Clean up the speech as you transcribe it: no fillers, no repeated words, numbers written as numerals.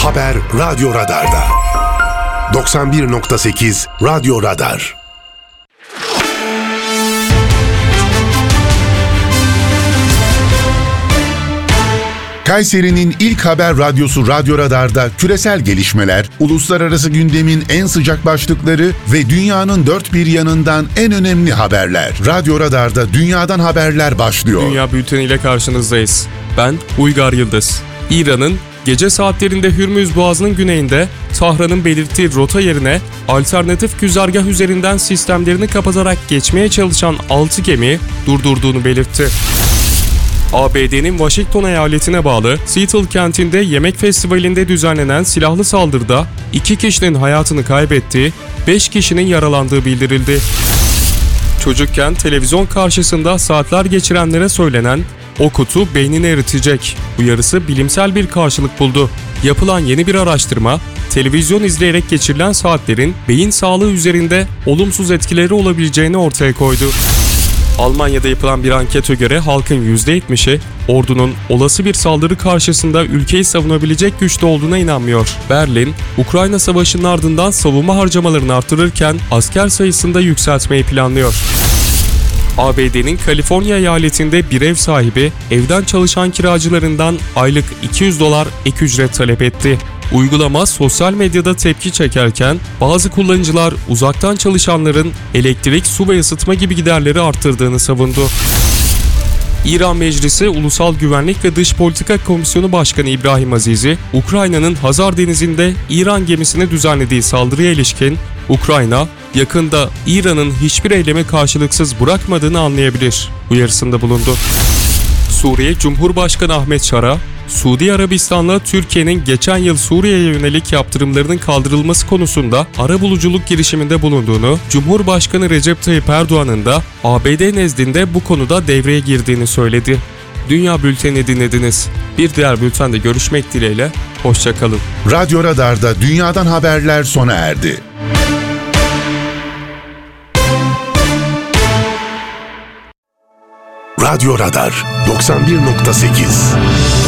Haber Radyo Radar'da. 91.8 Radyo Radar. Kayseri'nin ilk haber radyosu Radyo Radar'da küresel gelişmeler, uluslararası gündemin en sıcak başlıkları ve dünyanın dört bir yanından en önemli haberler. Radyo Radar'da dünyadan haberler başlıyor. Dünya Bülteni ile karşınızdayız. Ben Uygar Yıldız. İran'ın gece saatlerinde Hürmüz Boğazı'nın güneyinde Tahran'ın belirttiği rota yerine alternatif güzergah üzerinden sistemlerini kapatarak geçmeye çalışan 6 gemiyi durdurduğunu belirtti. ABD'nin Washington eyaletine bağlı Seattle kentinde yemek festivalinde düzenlenen silahlı saldırıda 2 kişinin hayatını kaybettiği, 5 kişinin yaralandığı bildirildi. Çocukken televizyon karşısında saatler geçirenlere söylenen "O kutu beynini eritecek" uyarısı bilimsel bir karşılık buldu. Yapılan yeni bir araştırma, televizyon izleyerek geçirilen saatlerin beyin sağlığı üzerinde olumsuz etkileri olabileceğini ortaya koydu. Almanya'da yapılan bir ankete göre halkın %70'i ordunun olası bir saldırı karşısında ülkeyi savunabilecek güçte olduğuna inanmıyor. Berlin, Ukrayna Savaşı'nın ardından savunma harcamalarını artırırken asker sayısını da yükseltmeyi planlıyor. ABD'nin Kaliforniya eyaletinde bir ev sahibi evden çalışan kiracılarından aylık $200 ek ücret talep etti. Uygulama sosyal medyada tepki çekerken bazı kullanıcılar uzaktan çalışanların elektrik, su ve ısıtma gibi giderleri arttırdığını savundu. İran Meclisi Ulusal Güvenlik ve Dış Politika Komisyonu Başkanı İbrahim Azizi, Ukrayna'nın Hazar Denizi'nde İran gemisine düzenlediği saldırıya ilişkin Ukrayna, yakında İran'ın hiçbir eylemi karşılıksız bırakmadığını anlayabilir uyarısında bulundu. Suriye Cumhurbaşkanı Ahmet Şara, Suudi Arabistan'la Türkiye'nin geçen yıl Suriye'ye yönelik yaptırımlarının kaldırılması konusunda arabuluculuk girişiminde bulunduğunu, Cumhurbaşkanı Recep Tayyip Erdoğan'ın da ABD nezdinde bu konuda devreye girdiğini söyledi. Dünya Bülteni dinlediniz. Bir diğer bültende görüşmek dileğiyle, hoşça kalın. Radyo Radar'da dünyadan haberler sona erdi. Radyo Radar 91.8